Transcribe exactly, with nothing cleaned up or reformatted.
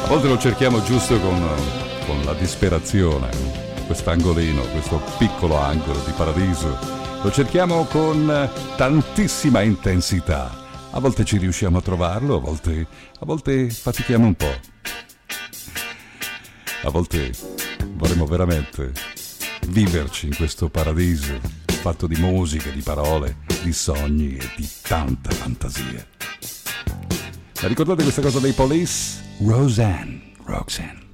A volte lo cerchiamo giusto con, con la disperazione, quest'angolino, questo piccolo angolo di paradiso. Lo cerchiamo con tantissima intensità. A volte ci riusciamo a trovarlo, a volte, a volte fatichiamo un po'. A volte vorremmo veramente viverci in questo paradiso fatto di musica, di parole, di sogni e di tanta fantasia. Ma ricordate questa cosa dei Police? Roseanne, Roxanne.